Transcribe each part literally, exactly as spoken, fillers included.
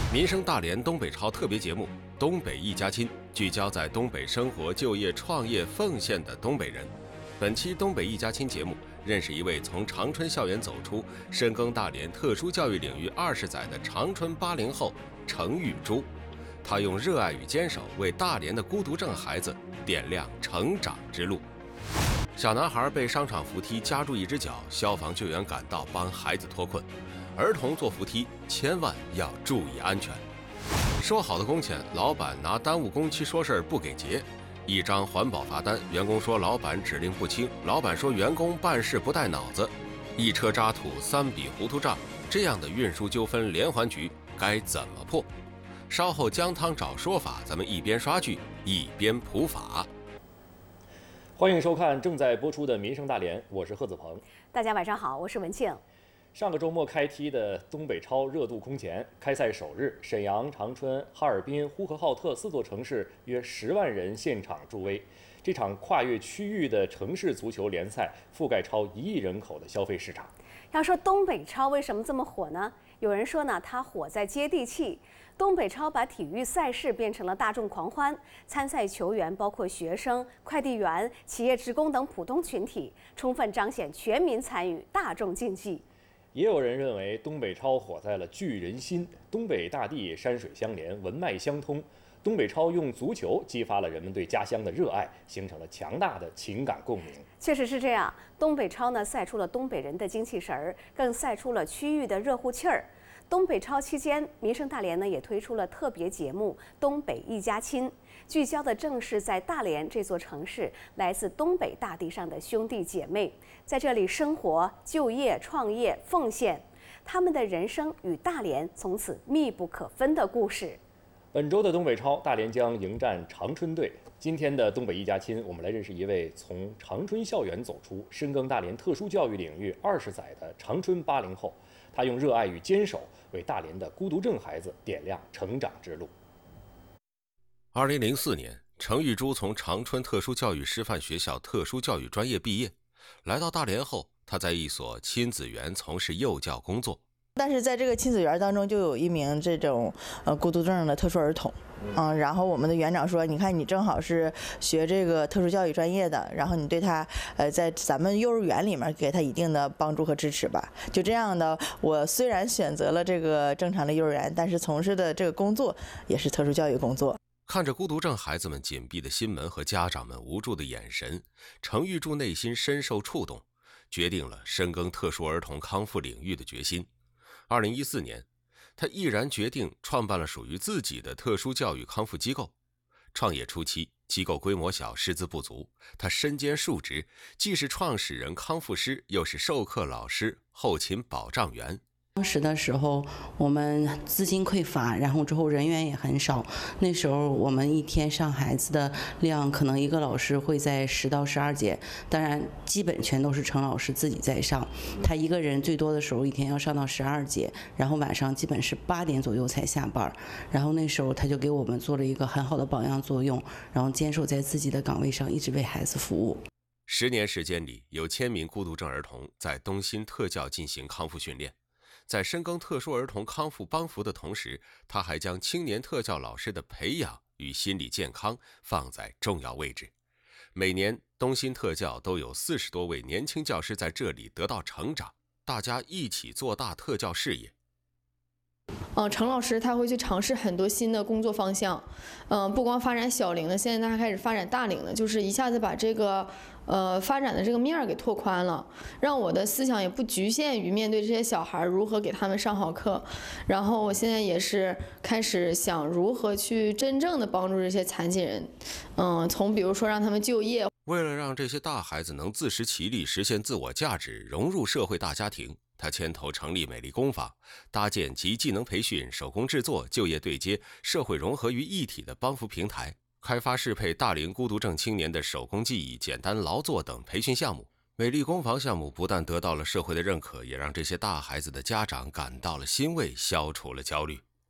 民生大连东北超特别节目《东北一家亲》，聚焦在东北生活、就业、创业、奉献的东北人。本期东北一家亲节目，认识一位从长春校园走出、深耕大连特殊教育领域二十载的长春八零后程玉珠。他用热爱与坚守，为大连的孤独症孩子点亮成长之路。小男孩被商场扶梯夹住一只脚，消防救援赶到帮孩子脱困。儿童坐扶梯千万要注意安全。说好的工钱，老板拿耽误工期说事儿不给结。一张环保罚单，员工说老板指令不清，老板说员工办事不带脑子。一车渣土，三笔糊涂账，这样的运输纠纷连环局该怎么破？稍后姜汤找说法，咱们一边刷剧一边普法。 欢迎收看正在播出的《民生大连》，我是贺子鹏。 大家晚上好，我是文庆。 上个周末开踢的东北超热度空前，开赛首日，沈阳、长春、哈尔滨、呼和浩特四座城市约十万人现场助威。这场跨越区域的城市足球联赛覆盖超一亿人口的消费市场。 要说东北超为什么这么火呢？有人说呢，它火在接地气。东北超把体育赛事变成了大众狂欢，参赛球员包括学生、快递员、企业职工等普通群体，充分彰显全民参与、大众竞技。 也有人认为东北超火在了聚人心，东北大地山水相连，文脉相通。东北超用足球激发了人们对家乡的热爱，形成了强大的情感共鸣。 确实是这样，东北超呢赛出了东北人的精气神儿，更赛出了区域的热乎气儿。东北超期间，民生大连呢也推出了特别节目《东北一家亲》，聚焦的正是在大连这座城市来自东北大地上的兄弟姐妹，在这里生活、就业、创业、奉献，他们的人生与大连从此密不可分的故事。 本周的东北超，大连将迎战长春队。今天的东北一家亲，我们来认识一位从长春校园走出、深耕大连特殊教育领域二十载的长春八零后。他用热爱与坚守，为大连的孤独症孩子点亮成长之路。 二零零四年，程玉珠从长春特殊教育师范学校特殊教育专业毕业，来到大连后，他在一所亲子园从事幼教工作。 但是在这个亲子园当中，就有一名这种呃孤独症的特殊儿童，嗯，然后我们的园长说，你看你正好是学这个特殊教育专业的，然后你对他呃在咱们幼儿园里面给他一定的帮助和支持吧。就这样的，我虽然选择了这个正常的幼儿园，但是从事的这个工作也是特殊教育工作。 看着孤独症孩子们紧闭的心门和家长们无助的眼神，程玉柱内心深受触动，决定了深耕特殊儿童康复领域的决心。二零一四年，他毅然决定创办了属于自己的特殊教育康复机构。创业初期，机构规模小，师资不足，他身兼数职，既是创始人康复师，又是授课老师、后勤保障员。 当时的时候，我们资金匮乏，然后之后人员也很少。那时候我们一天上孩子的量，可能一个老师会在十到十二节，当然基本全都是程老师自己在上。他一个人最多的时候一天要上到十二节，然后晚上基本是八点左右才下班。然后那时候他就给我们做了一个很好的榜样作用，然后坚守在自己的岗位上，一直为孩子服务。 十年时间里，有千名孤独症儿童在东新特教进行康复训练。在深耕特殊儿童康复帮扶的同时，他还将青年特教老师的培养与心理健康放在重要位置。每年东新特教都有四十多位年轻教师在这里得到成长，大家一起做大特教事业。 嗯，程老师他会去尝试很多新的工作方向，嗯，不光发展小龄的，现在他开始发展大龄的，就是一下子把这个呃发展的这个面儿给拓宽了，让我的思想也不局限于面对这些小孩如何给他们上好课，然后我现在也是开始想如何去真正的帮助这些残疾人，嗯，从比如说让他们就业。 为了让这些大孩子能自食其力，实现自我价值，融入社会大家庭，他牵头成立美丽工坊，搭建集技能培训、手工制作、就业对接、社会融合于一体的帮扶平台，开发适配大龄孤独症青年的手工技艺、简单劳作等培训项目。美丽工坊项目不但得到了社会的认可，也让这些大孩子的家长感到了欣慰，消除了焦虑。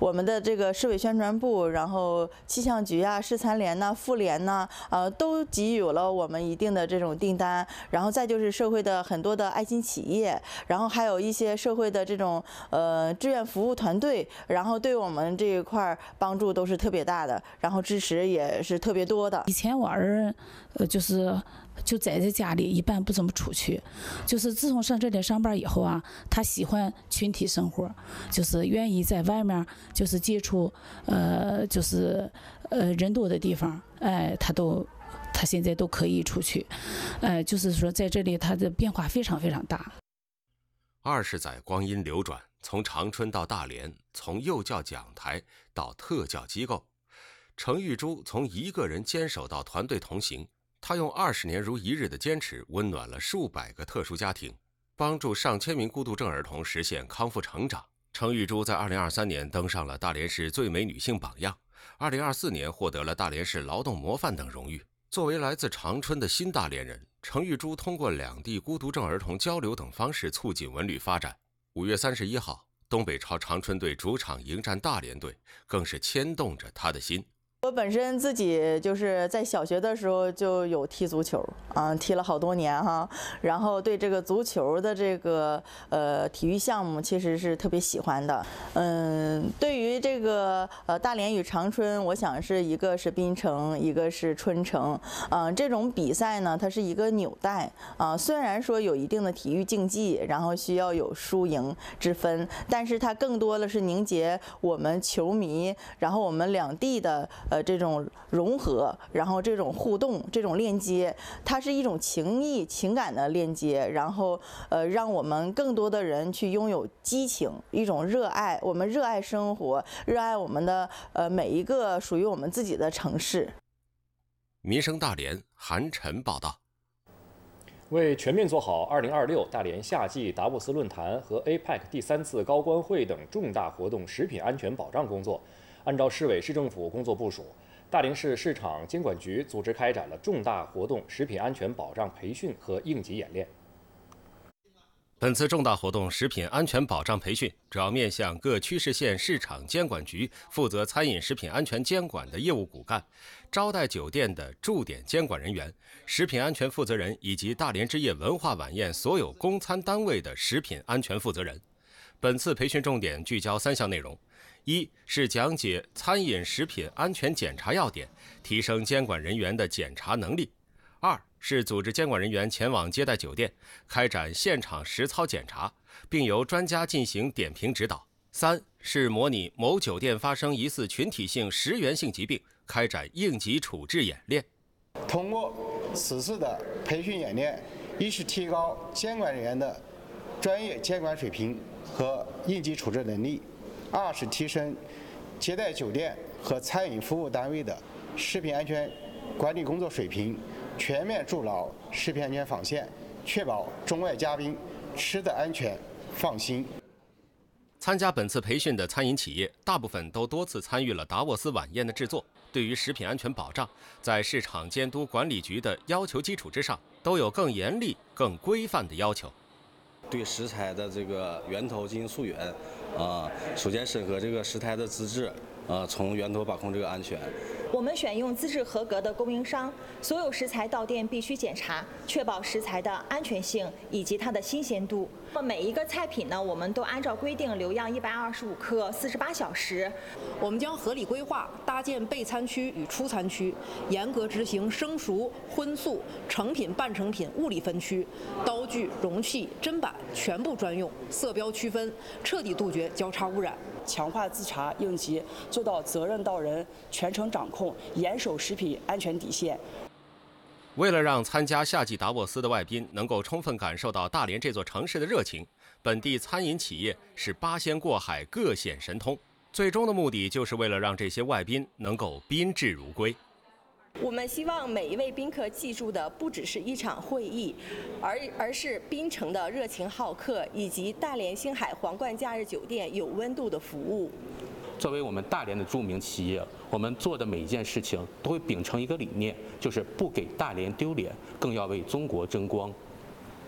我们的这个市委宣传部，然后气象局啊、市残联呐、妇联呐，呃，都给予了我们一定的这种订单。然后再就是社会的很多的爱心企业，然后还有一些社会的这种呃志愿服务团队，然后对我们这一块帮助都是特别大的，然后支持也是特别多的。 以前我儿呃就是就宅在家里，一般不怎么出去。就是自从上这里上班以后啊，他喜欢群体生活，就是愿意在外面就是接触呃就是呃人多的地方，哎，他都他现在都可以出去，呃，就是说在这里他的变化非常非常大。 二十载光阴流转，从长春到大连，从幼教讲台到特教机构，程玉珠从一个人坚守到团队同行。他用二十年如一日的坚持，温暖了数百个特殊家庭，帮助上千名孤独症儿童实现康复成长。程玉珠在二零二三年登上了大连市最美女性榜样，二零二四年获得了大连市劳动模范等荣誉。作为来自长春的新大连人，程玉珠通过两地孤独症儿童交流等方式促进文旅发展。五月三十一号，东北超长春队主场迎战大连队，更是牵动着他的心。 我本身自己就是在小学的时候就有踢足球，啊，踢了好多年哈，然后对这个足球的这个呃体育项目其实是特别喜欢的。嗯，对于这个呃大连与长春，我想是一个是滨城，一个是春城，啊、呃，这种比赛呢，它是一个纽带啊、呃，虽然说有一定的体育竞技，然后需要有输赢之分，但是它更多的是凝结我们球迷，然后我们两地的。呃，这种融合，然后这种互动，这种链接，它是一种情谊、情感的链接，然后呃，让我们更多的人去拥有激情，一种热爱。我们热爱生活，热爱我们的呃每一个属于我们自己的城市。 民生大连，韩晨报道。 为全面做好二零二六大连夏季达沃斯论坛和 A P E C 第三次高官会等重大活动食品安全保障工作，按照市委市政府工作部署，大连市市场监管局组织开展了重大活动食品安全保障培训和应急演练。 本次重大活动食品安全保障培训主要面向各区市县市场监管局负责餐饮食品安全监管的业务骨干、招待酒店的驻点监管人员、食品安全负责人以及大连之夜文化晚宴所有供餐单位的食品安全负责人。本次培训重点聚焦三项内容：一是讲解餐饮食品安全检查要点，提升监管人员的检查能力；二是组织监管人员前往接待酒店，开展现场实操检查，并由专家进行点评指导；三是模拟某酒店发生疑似群体性食源性疾病，开展应急处置演练。 通过此次的培训演练，一是提高监管人员的专业监管水平和应急处置能力；二是提升接待酒店和餐饮服务单位的食品安全管理工作水平，全面筑牢食品安全防线，确保中外嘉宾吃得安全放心。 参加本次培训的餐饮企业，大部分都多次参与了达沃斯晚宴的制作，对于食品安全保障，在市场监督管理局的要求基础之上，都有更严厉、更规范的要求。 对食材的这个源头进行溯源，啊，首先审核这个食材的资质，啊，从源头把控这个安全。 我们选用资质合格的供应商，所有食材到店必须检查，确保食材的安全性以及它的新鲜度。每一个菜品呢，我们都按照规定留样一百二十五克，四十八小时。 我们将合理规划搭建备餐区与出餐区，严格执行生熟、荤素、成品、半成品物理分区，刀具、容器、砧板全部专用，色标区分，彻底杜绝交叉污染。 强化自查应急，做到责任到人，全程掌控，严守食品安全底线。 为了让参加夏季达沃斯的外宾能够充分感受到大连这座城市的热情，本地餐饮企业是八仙过海，各显神通。最终的目的就是为了让这些外宾能够宾至如归。 我们希望每一位宾客记住的不只是一场会议，而而是槟城的热情好客以及大连星海皇冠假日酒店有温度的服务。 作为我们大连的著名企业，我们做的每一件事情都会秉承一个理念，就是不给大连丢脸，更要为中国争光。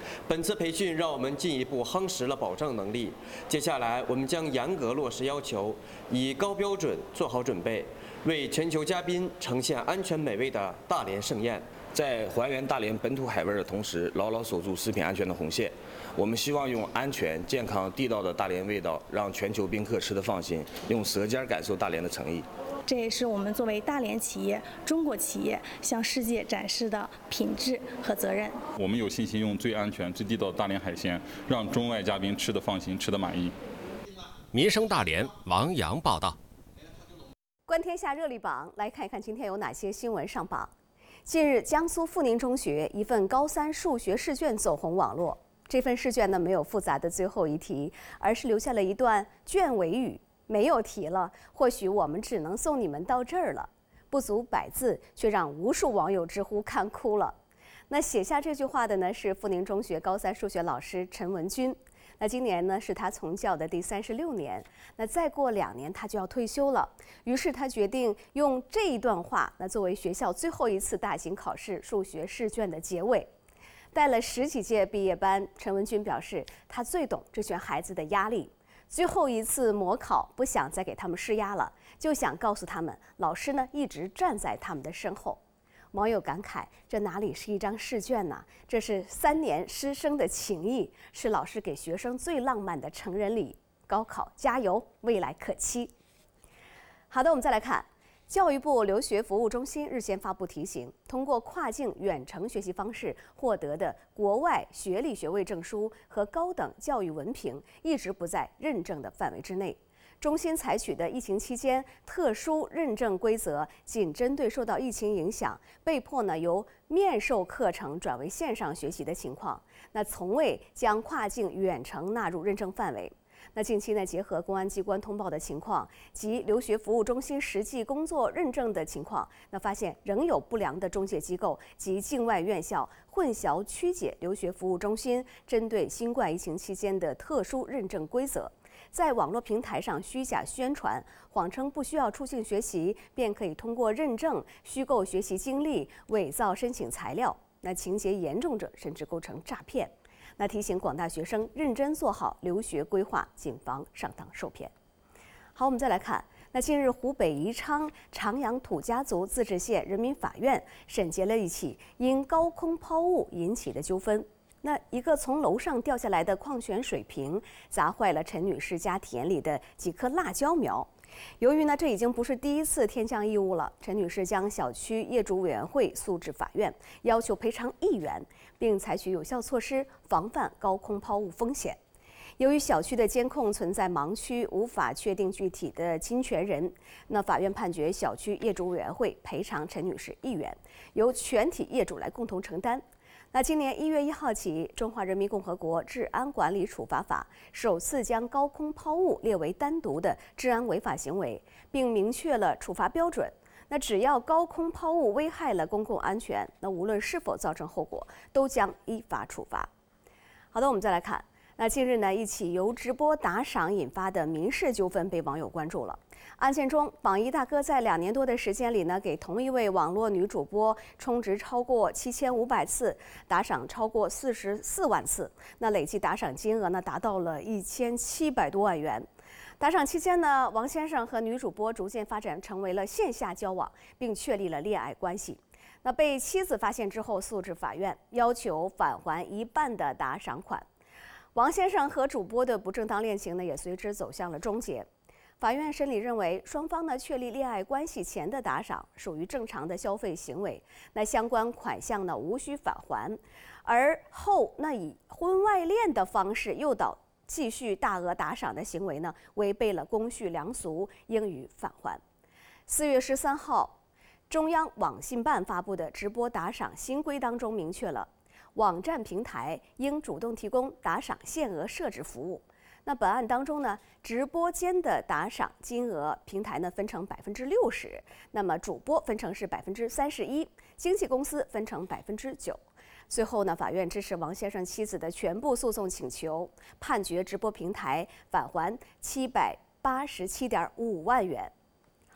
本次培训让我们进一步夯实了保障能力。接下来，我们将严格落实要求，以高标准做好准备，为全球嘉宾呈现安全美味的大连盛宴。 在还原大连本土海味的同时，牢牢守住食品安全的红线。我们希望用安全、健康、地道的大连味道，让全球宾客吃得放心，用舌尖感受大连的诚意。 这也是我们作为大连企业、中国企业向世界展示的品质和责任。 我们有信心用最安全、最地道的大连海鲜，让中外嘉宾吃得放心、吃得满意。 民生大连王洋报道。 观天下热力榜，来看一看今天有哪些新闻上榜。近日，江苏阜宁中学一份高三数学试卷走红网络。这份试卷呢，没有复杂的最后一题，而是留下了一段卷尾语。没有题了，或许我们只能送你们到这儿了。不足百字，却让无数网友直呼看哭了。那写下这句话的呢，是阜宁中学高三数学老师陈文军。那今年呢，是他从教的第三十六年。那再过两年，他就要退休了。于是他决定用这一段话，那作为学校最后一次大型考试数学试卷的结尾。带了十几届毕业班，陈文军表示，他最懂这群孩子的压力。最后一次模考，不想再给他们施压了，就想告诉他们，老师呢一直站在他们的身后。网友感慨，这哪里是一张试卷呢？这是三年师生的情谊，是老师给学生最浪漫的成人礼。高考加油，未来可期。好的，我们再来看。教育部留学服务中心日前发布提醒，通过跨境远程学习方式获得的国外学历学位证书和高等教育文凭，一直不在认证的范围之内。中心采取的疫情期间特殊认证规则，仅针对受到疫情影响，被迫呢由面授课程转为线上学习的情况，那从未将跨境远程纳入认证范围。那近期呢，结合公安机关通报的情况及留学服务中心实际工作认证的情况，那发现仍有不良的中介机构及境外院校混淆曲解留学服务中心针对新冠疫情期间的特殊认证规则，在网络平台上虚假宣传，谎称不需要出境学习便可以通过认证，虚构学习经历，伪造申请材料。那情节严重者甚至构成诈骗。那提醒广大学生认真做好留学规划，谨防上当受骗。好，我们再来看，那近日湖北宜昌长阳土家族自治县人民法院审结了一起因高空抛物引起的纠纷。那一个从楼上掉下来的矿泉水瓶砸坏了陈女士家田里的几棵辣椒苗。由于呢这已经不是第一次天降异物了，陈女士将小区业主委员会诉至法院，要求赔偿一元，并采取有效措施防范高空抛物风险。由于小区的监控存在盲区，无法确定具体的侵权人，那法院判决小区业主委员会赔偿陈女士一元，由全体业主来共同承担。那今年一月一号起，《中华人民共和国治安管理处罚法》首次将高空抛物列为单独的治安违法行为，并明确了处罚标准。那只要高空抛物危害了公共安全，那无论是否造成后果，都将依法处罚。好的，我们再来看。那近日呢，一起由直播打赏引发的民事纠纷被网友关注了。案件中，榜一大哥在两年多的时间里呢，给同一位网络女主播充值超过七千五百次，打赏超过四十四万次，那累计打赏金额呢达到了一千七百多万元。打赏期间呢，王先生和女主播逐渐发展成为了线下交往，并确立了恋爱关系。那被妻子发现之后，诉至法院，要求返还一半的打赏款。王先生和主播的不正当恋情呢，也随之走向了终结。法院审理认为，双方呢确立恋爱关系前的打赏属于正常的消费行为，那相关款项呢无需返还，而后那以婚外恋的方式诱导继续大额打赏的行为呢，违背了公序良俗，应予返还。四月十三号，中央网信办发布的直播打赏新规当中明确了，网站平台应主动提供打赏限额设置服务。那本案当中呢，直播间的打赏金额，平台呢分成百分之六十，那么主播分成是百分之三十一，经纪公司分成百分之九。最后呢，法院支持王先生妻子的全部诉讼请求，判决直播平台返还七百八十七点五五万元。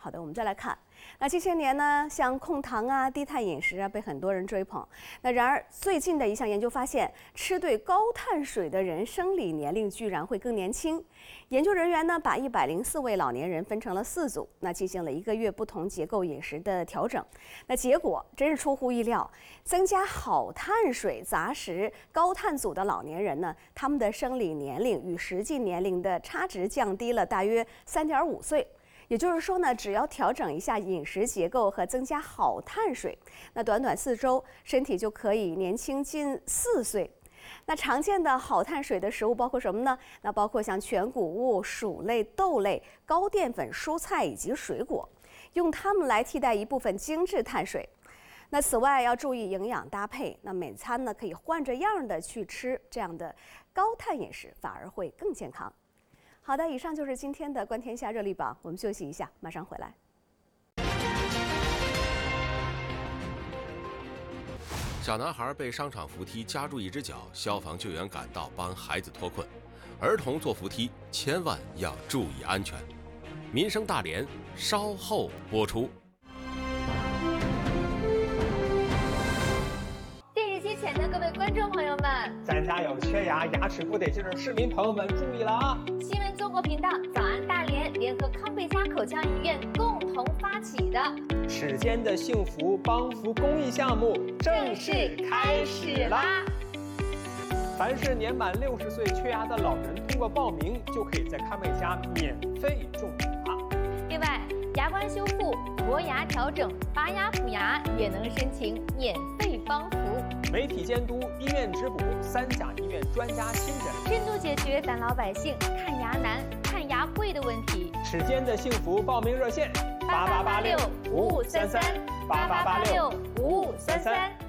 好的，我们再来看，那这些年呢，像控糖啊、低碳饮食啊，被很多人追捧。那然而，最近的一项研究发现，吃对高碳水的人生理年龄居然会更年轻。研究人员呢，把一百零四位老年人分成了四组，那进行了一个月不同结构饮食的调整。那结果真是出乎意料，增加好碳水杂食高碳组的老年人呢，他们的生理年龄与实际年龄的差值降低了大约三点五岁。也就是说呢，只要调整一下饮食结构和增加好碳水，那短短四周，身体就可以年轻近四岁。那常见的好碳水的食物包括什么呢？那包括像全谷物、薯类、豆类、高淀粉蔬菜以及水果，用它们来替代一部分精致碳水。那此外要注意营养搭配，那每餐呢可以换着样的去吃，这样的高碳饮食反而会更健康。好的，以上就是今天的观天下热力榜，我们休息一下，马上回来。 小男孩被商场扶梯夹住一只脚，消防救援赶到帮孩子脱困。儿童坐扶梯千万要注意安全。民生大连稍后播出。 电视机前的各位观众朋友们， 咱家有缺牙、牙齿不得劲的市民朋友们注意了啊！ 新闻综合频道早安大连联合康贝佳口腔医院共同发起的齿间的幸福帮扶公益项目正式开始啦！凡是年满六十岁缺牙的老人，通过报名就可以在康贝佳免费种牙。 另外，牙关修复、磨牙调整、拔牙补牙也能申请免费帮扶。 媒体监督、医院质补，三甲医院专家亲诊， 深度解决咱老百姓看牙难、看牙贵的问题。 齿间的幸福报名热线：八八八六五五三三，八八八六五五三三。